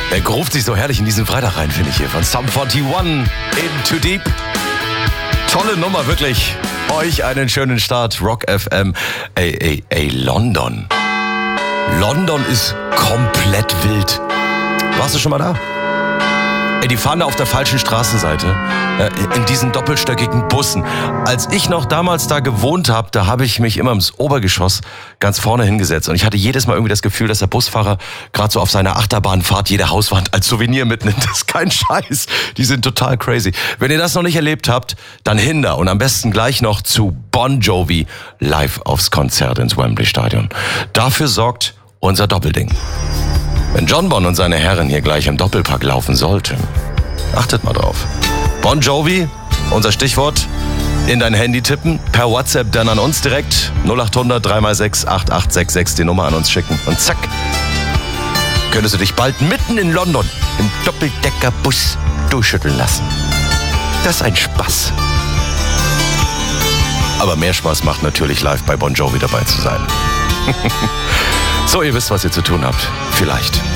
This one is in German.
Er ruft sich so herrlich in diesen Freitag rein, finde ich hier. Von Sum 41, In Too Deep. Tolle Nummer, wirklich. Euch einen schönen Start, Rock FM. Ey, London. London ist komplett wild. Warst du schon mal da? Ey, die fahren da auf der falschen Straßenseite, in diesen doppelstöckigen Bussen. Als ich noch damals da gewohnt habe, da habe ich mich immer ins Obergeschoss ganz vorne hingesetzt. Und ich hatte jedes Mal irgendwie das Gefühl, dass der Busfahrer gerade so auf seiner Achterbahnfahrt jede Hauswand als Souvenir mitnimmt. Das ist kein Scheiß. Die sind total crazy. Wenn ihr das noch nicht erlebt habt, dann hinter und am besten gleich noch zu Bon Jovi live aufs Konzert ins Wembley Stadion. Dafür sorgt unser Doppelding. Wenn John Bon und seine Herren hier gleich im Doppelpack laufen sollten, achtet mal drauf. Bon Jovi, unser Stichwort, in dein Handy tippen, per WhatsApp dann an uns direkt 0800 3x6 8866 die Nummer an uns schicken und zack, könntest du dich bald mitten in London im Doppeldeckerbus durchschütteln lassen. Das ist ein Spaß. Aber mehr Spaß macht natürlich live bei Bon Jovi dabei zu sein. So, ihr wisst, was ihr zu tun habt. Vielleicht.